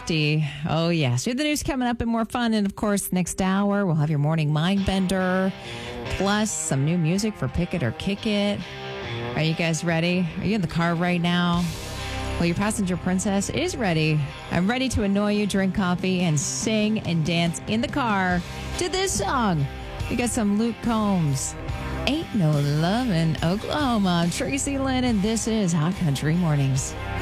7:50. Oh, yes. We have the news coming up and more fun. And, of course, next hour, we'll have your morning mind bender, plus some new music for Pick It or Kick It. Are you guys ready? Are you in the car right now? Well, your passenger princess is ready. I'm ready to annoy you, drink coffee, and sing and dance in the car to this song. We got some Luke Combs. Ain't No Love in Oklahoma. I'm Tracy Lynn, and this is Hot Country Mornings.